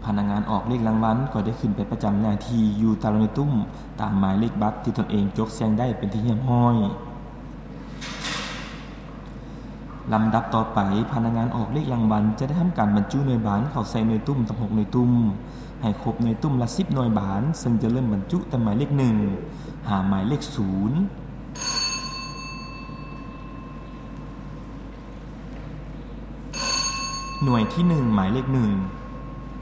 พนักงานออกเลขรางวัลก็ได้ขึ้นไปประจำหน้าที่อยู่ตารางตุ้มตามหมายเลขบัตรที่ตนเองจกแซงได้เป็นที่เรียบร้อยลำดับต่อไปพนักงานออกเลขรางวัลจะได้ทำการบรรจุหน่วยบาลเข้าใส่หน่วยตุ้มทั้ง6หน่วยตุ้มให้ครบหน่วยตุ้มละ10หน่วยบาลซึ่งจะเริ่มบรรจุแต่หมายเลข1หาหมายเลข0หน่วยที่1หมายเลข1